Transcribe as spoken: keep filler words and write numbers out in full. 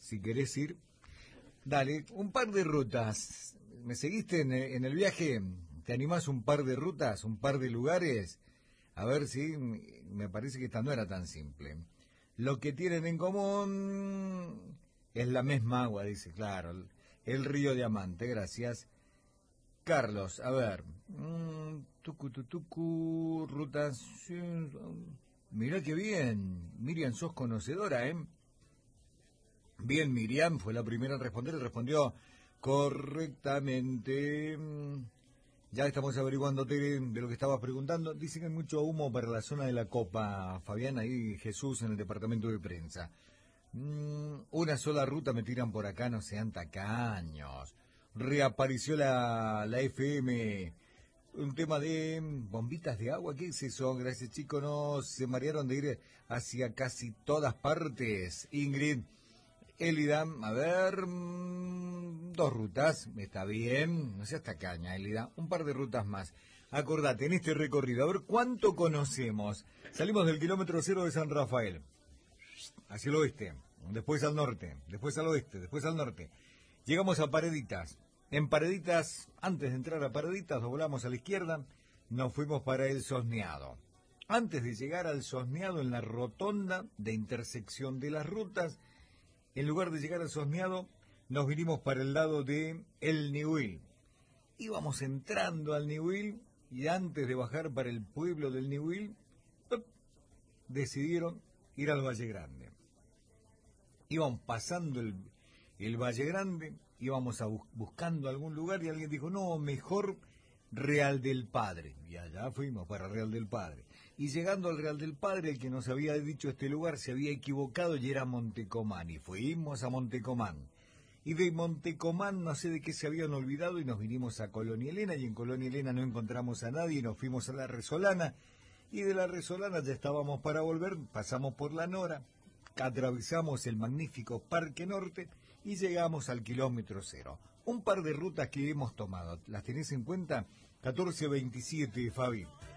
si querés ir. Dale, un par de rutas. ¿Me seguiste en, en el viaje? ¿Te animás un par de rutas, un par de lugares? A ver si me parece que esta no era tan simple. Lo que tienen en común es la misma agua, dice, claro. El, el río Diamante, gracias. Carlos, a ver. Mmm, tucu, tucu, tucu, rutas. Mirá qué bien. Miriam, sos conocedora, ¿eh? Bien, Miriam fue la primera en responder y respondió correctamente. Ya estamos averiguando de lo que estabas preguntando. Dicen que hay mucho humo para la zona de la Copa, Fabián, ahí Jesús en el departamento de prensa. Mm, una sola ruta me tiran por acá, no sean tacaños. Reapareció la, la F M. Un tema de bombitas de agua, ¿qué es eso? Gracias, chicos, no se marearon de ir hacia casi todas partes. Ingrid, Elida, a ver, mmm, dos rutas, está bien, no seas tacaña, Elida, un par de rutas más. Acordate, en este recorrido, a ver cuánto conocemos. Salimos del kilómetro cero de San Rafael, hacia el oeste, después al norte, después al oeste, después al norte. Llegamos a Pareditas. En Pareditas, antes de entrar a Pareditas, doblamos a la izquierda, nos fuimos para el Sosneado. Antes de llegar al Sosneado, en la rotonda de intersección de las rutas, en lugar de llegar al Sosneado, nos vinimos para el lado de El Niuil. Íbamos entrando al Niuil y antes de bajar para el pueblo del Niuil, decidieron ir al Valle Grande. Iban pasando el, el Valle Grande, íbamos a bus- buscando algún lugar y alguien dijo, no, mejor Real del Padre. Y allá fuimos para Real del Padre. Y llegando al Real del Padre, el que nos había dicho este lugar se había equivocado y era Montecomán. Y fuimos a Montecomán. Y de Montecomán no sé de qué se habían olvidado y nos vinimos a Colonia Elena. Y en Colonia Elena no encontramos a nadie y nos fuimos a La Resolana. Y de La Resolana ya estábamos para volver, pasamos por La Nora, atravesamos el magnífico Parque Norte y llegamos al kilómetro cero. Un par de rutas que hemos tomado, ¿las tenés en cuenta? catorce veintisiete, Fabi.